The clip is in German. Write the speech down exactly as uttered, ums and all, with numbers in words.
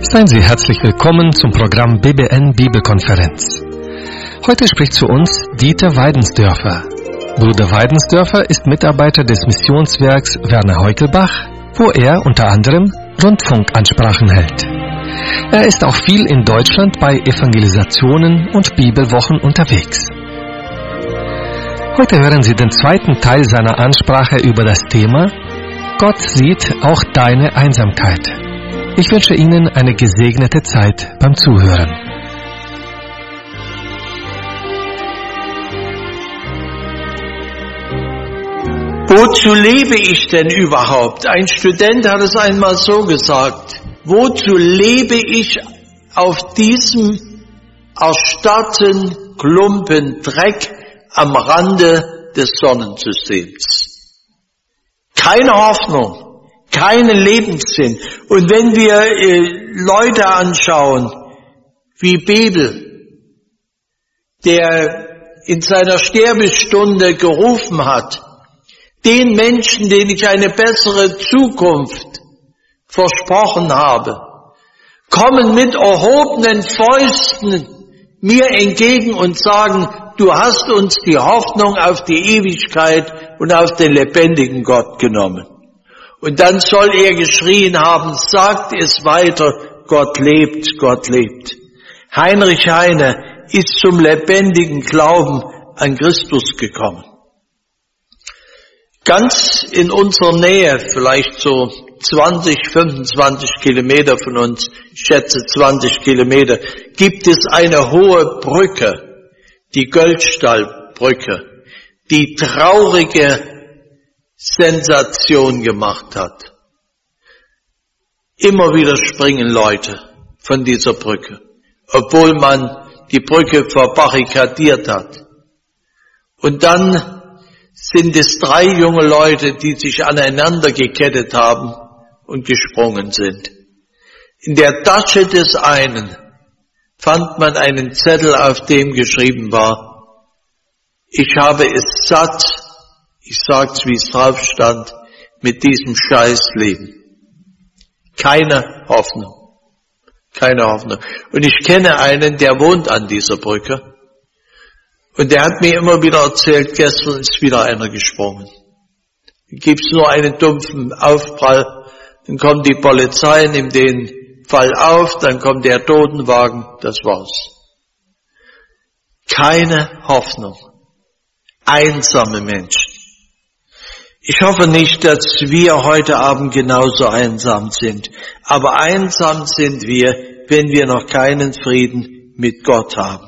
Seien Sie herzlich willkommen zum Programm B B N Bibelkonferenz. Heute spricht zu uns Dieter Weidensdörfer. Bruder Weidensdörfer ist Mitarbeiter des Missionswerks Werner Heukelbach, wo er unter anderem Rundfunkansprachen hält. Er ist auch viel in Deutschland bei Evangelisationen und Bibelwochen unterwegs. Heute hören Sie den zweiten Teil seiner Ansprache über das Thema Gott sieht auch deine Einsamkeit. Ich wünsche Ihnen eine gesegnete Zeit beim Zuhören. Wozu lebe ich denn überhaupt? Ein Student hat es einmal so gesagt. Wozu lebe ich auf diesem erstarrten Klumpen Dreck am Rande des Sonnensystems? Keine Hoffnung. Keinen Lebenssinn. Und wenn wir äh, Leute anschauen, wie Bebel, der in seiner Sterbestunde gerufen hat, den Menschen, denen ich eine bessere Zukunft versprochen habe, kommen mit erhobenen Fäusten mir entgegen und sagen, du hast uns die Hoffnung auf die Ewigkeit und auf den lebendigen Gott genommen. Und dann soll er geschrien haben, sagt es weiter, Gott lebt, Gott lebt. Heinrich Heine ist zum lebendigen Glauben an Christus gekommen. Ganz in unserer Nähe, vielleicht so zwanzig, fünfundzwanzig Kilometer von uns, ich schätze zwanzig Kilometer, gibt es eine hohe Brücke, die Göldstallbrücke, die traurige Sensation gemacht hat. Immer wieder springen Leute von dieser Brücke, obwohl man die Brücke verbarrikadiert hat. Und dann sind es drei junge Leute, die sich aneinander gekettet haben und gesprungen sind. In der Tasche des einen fand man einen Zettel, auf dem geschrieben war, ich habe es satt, ich sag's, wie es drauf stand, mit diesem Scheißleben. Keine Hoffnung. Keine Hoffnung. Und ich kenne einen, der wohnt an dieser Brücke. Und der hat mir immer wieder erzählt, gestern ist wieder einer gesprungen. Dann gibt's nur einen dumpfen Aufprall, dann kommt die Polizei, nimmt den Fall auf, dann kommt der Totenwagen, das war's. Keine Hoffnung. Einsame Menschen. Ich hoffe nicht, dass wir heute Abend genauso einsam sind. Aber einsam sind wir, wenn wir noch keinen Frieden mit Gott haben.